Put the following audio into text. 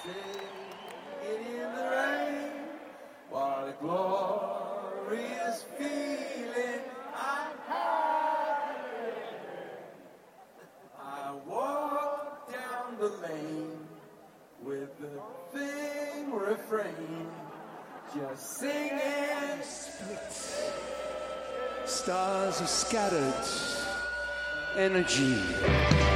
singing in the rain. What a glorious feeling I'm having. I walk down the lane with the thing refrain, just singing. Splits. Stars are scattered. Energy.